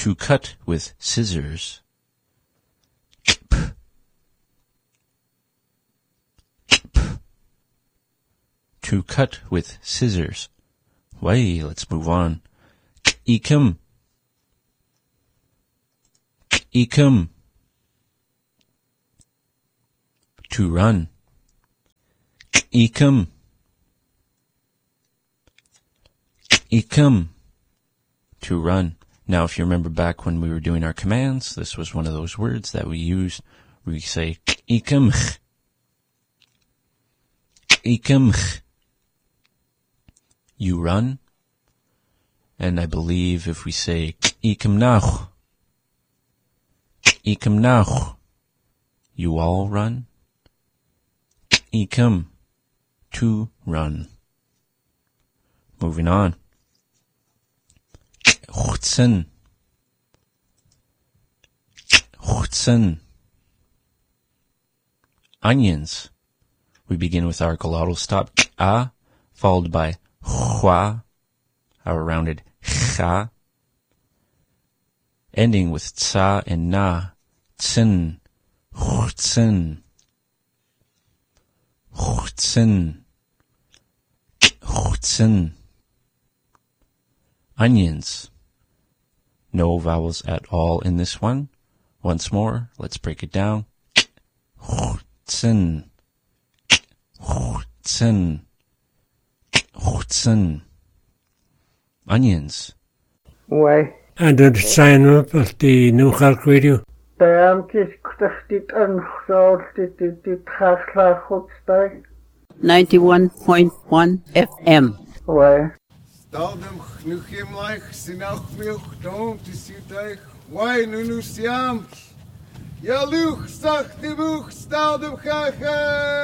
To cut with scissors. To cut with scissors. Way, let's move on. Ikum. Ikum. To run. Ikum. Ikum. To run. Now, if you remember back when we were doing our commands, this was one of those words that we used. We say, ikum. Ikum. You run. And I believe if we say, ikum nach. Ikum nach. You all run. Ikum. To run. Moving on. Chutsen. Chutsen. Onions. We begin with our glottal stop, a, followed by chwa, our rounded cha, ending with tsa and na, tsin, chutsen. Chutsen. Chutsen. Onions. No vowels at all in this one. Once more, let's break it down. Chutsen. Chutsen. Chutsen. Onions. Why? And the sign up of the New Halk Radio. Beamtis krachtit an chsortit dit chasla chutstay. 91.1 FM. Why? Staldem chnuchim laich sinach milch don't isitay. Why nunu siam? Ja luch sagt die buch staldem chacha.